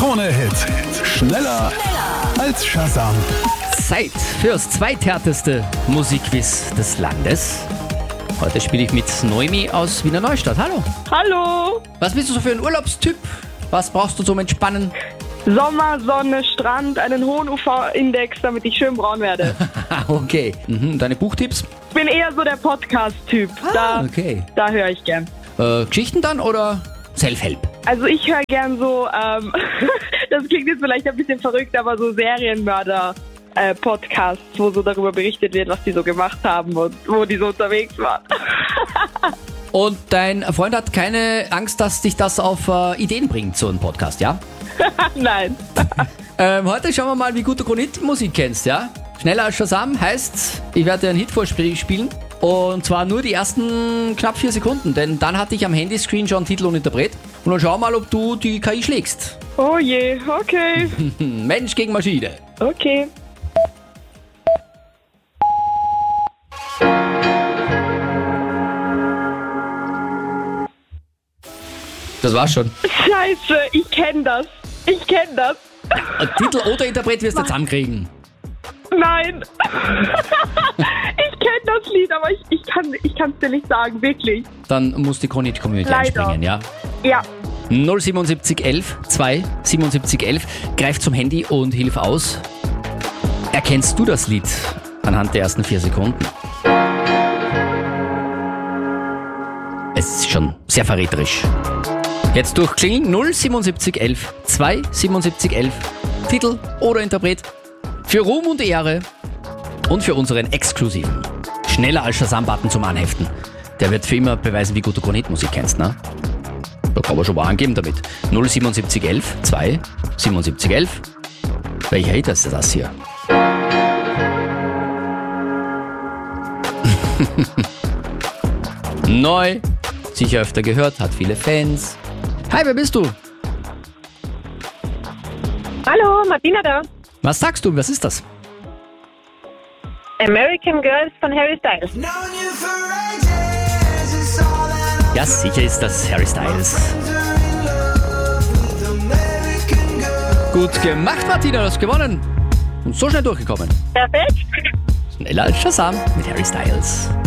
Krone-Hit. Schneller als Shazam. Zeit fürs zweithärteste Musikquiz des Landes. Heute spiele ich mit Noemi aus Wiener Neustadt. Hallo. Hallo. Was bist du so für ein Urlaubstyp? Was brauchst du zum Entspannen? Sommer, Sonne, Strand, einen hohen UV-Index, damit ich schön braun werde. Okay. Deine Buchtipps? Ich bin eher so der Podcast-Typ. Okay. Da höre ich gern. Geschichten dann oder Self-Help? Also ich höre gern so, das klingt jetzt vielleicht ein bisschen verrückt, aber so Serienmörder-Podcasts, wo so darüber berichtet wird, was die so gemacht haben und wo die so unterwegs waren. Und dein Freund hat keine Angst, dass dich das auf Ideen bringt, so ein Podcast, ja? Nein. Heute schauen wir mal, wie gut du Krone-Hit-Musik kennst, ja? Schneller als Shazam heißt, ich werde dir einen Hit vorspielen. Und zwar nur die ersten knapp 4 Sekunden, denn dann hatte ich am Handyscreen schon Titel und Interpret. Und dann schau mal, ob du die KI schlägst. Oh je, okay. Mensch gegen Maschine. Okay. Das war's schon. Scheiße, ich kenne das. Titel oder Interpret wirst du zusammenkriegen. Nein. Ich kenne das Lied, aber ich kann es dir nicht sagen, wirklich. Dann muss die Krone-Hit-Community einspringen, ja? Ja. 07711 2 7711. Greif zum Handy und hilf aus. Erkennst du das Lied anhand der ersten 4 Sekunden? Es ist schon sehr verräterisch. Jetzt durchklingeln 07711 2 7711. Titel oder Interpret. Für Ruhm und Ehre und für unseren exklusiven Schneller als Shazam-Button zum Anheften. Der wird für immer beweisen, wie gut du Krone-Hit-Musik kennst, ne? Da kann man schon mal angeben damit. 07711 2 7711. Welcher Hit ist das hier? Neu, sicher öfter gehört, hat viele Fans. Hi, wer bist du? Hallo, Martina da. Was sagst du? Was ist das? American Girls von Harry Styles. Ja, sicher ist das Harry Styles. Gut gemacht, Martina, du hast gewonnen. Und so schnell durchgekommen. Perfekt. Schneller als Shazam mit Harry Styles.